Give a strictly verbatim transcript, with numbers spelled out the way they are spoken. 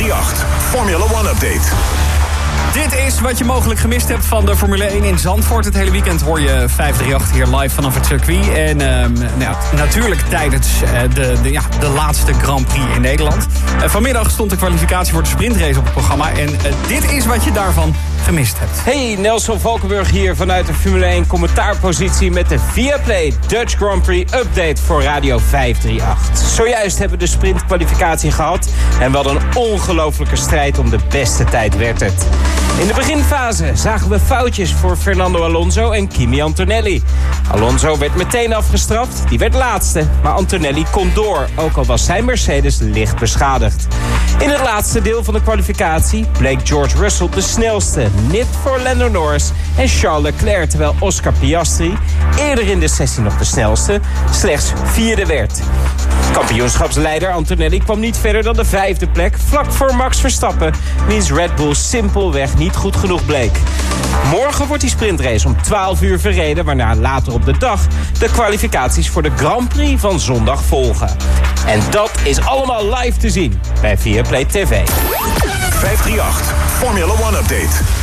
vijfdrieënacht Formula One Update. Dit is wat je mogelijk gemist hebt van de Formule één in Zandvoort. Het hele weekend hoor je vijfdrieënacht hier live vanaf het circuit. En uh, nou, natuurlijk tijdens uh, de, de, ja, de laatste Grand Prix in Nederland. Uh, vanmiddag stond de kwalificatie voor de sprintrace op het programma. En uh, dit is wat je daarvan gemist hebt. Hey, Nelson Valkenburg hier vanuit de Formule één commentaarpositie met de Viaplay Dutch Grand Prix Update voor Radio vijfdrieënacht. Zojuist hebben we de sprintkwalificatie gehad en wat een ongelofelijke strijd om de beste tijd werd het. In de beginfase zagen we foutjes voor Fernando Alonso en Kimi Antonelli. Alonso werd meteen afgestraft, die werd laatste, maar Antonelli kon door, ook al was zijn Mercedes licht beschadigd. In het laatste deel van de kwalificatie bleek George Russell de snelste, nipt voor Lando Norris en Charles Leclerc, terwijl Oscar Piastri, eerder in de sessie nog de snelste, slechts vierde werd. Kampioenschapsleider Antonelli kwam niet verder dan de vijfde plek, vlak voor Max Verstappen, wiens Red Bull simpelweg niet goed genoeg bleek. Morgen wordt die sprintrace om twaalf uur verreden, waarna later op de dag de kwalificaties voor de Grand Prix van zondag volgen. En dat is allemaal live te zien bij Viaplay T V. vijfdrieënacht Formula One Update.